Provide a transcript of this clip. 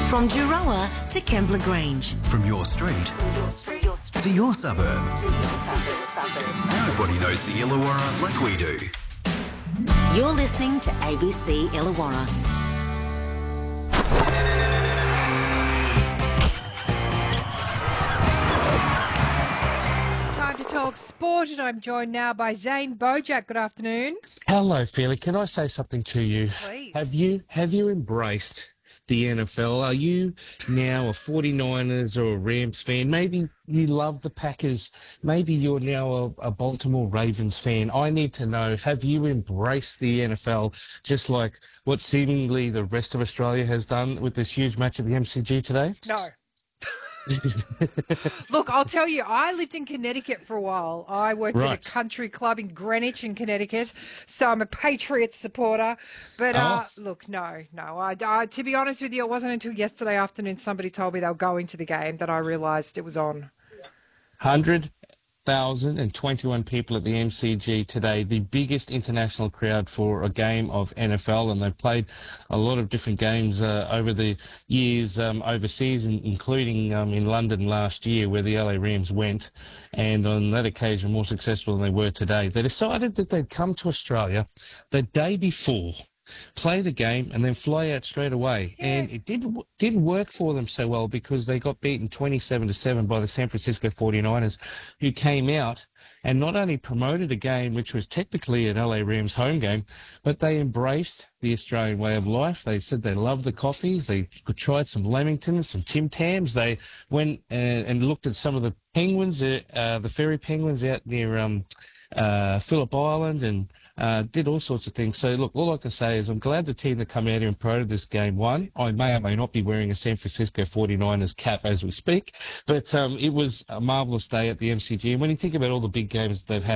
From Juroa to Kembla Grange. From your street to your suburb. Nobody knows the Illawarra like we do. You're listening to ABC Illawarra. Time to talk sport, and I'm joined now by Zane Bojack. Good afternoon. Hello, Felix. Can I say something to you? Please. Have you embraced the NFL? Are you now a 49ers or a Rams fan? Maybe you love the Packers. Maybe you're now a Baltimore Ravens fan. I need to know, have you embraced the NFL just like what seemingly the rest of Australia has done with this huge match at the MCG today? No. Look, I'll tell you, I lived in Connecticut for a while. I worked at a country club in Greenwich in Connecticut, so I'm a Patriots supporter. But look, no. To be honest with you, it wasn't until yesterday afternoon somebody told me they were going to the game that I realised it was on. 100,021 people at the MCG today, the biggest international crowd for a game of NFL, and they've played a lot of different games over the years overseas, including in London last year where the LA Rams went, and on that occasion more successful than they were today. They decided that they'd come to Australia the day before, play the game and then fly out straight away. Yeah. And it didn't work for them so well because they got beaten 27-7 by the San Francisco 49ers, who came out and not only promoted a game which was technically an LA Rams home game, but they embraced the Australian way of life. They said they loved the coffees. They tried some Lamingtons, some Tim Tams. They went and looked at some of the penguins, the fairy penguins out near Phillip Island, and did all sorts of things. So, look, all I can say is I'm glad the team that come out here and promoted this game won. I may or may not be wearing a San Francisco 49ers cap as we speak, but it was a marvellous day at the MCG. And when you think about all the big games they've had